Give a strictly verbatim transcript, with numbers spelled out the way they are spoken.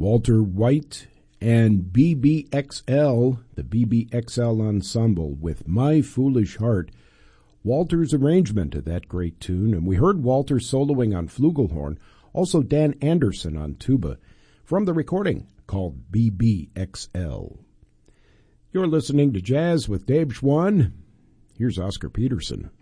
Walter White and B B X L, the B B X L Ensemble, with My Foolish Heart. Walter's arrangement of that great tune, and we heard Walter soloing on flugelhorn, also Dan Anderson on tuba, from the recording called B B X L. You're listening to Jazz with Dave Schwann. Here's Oscar Peterson.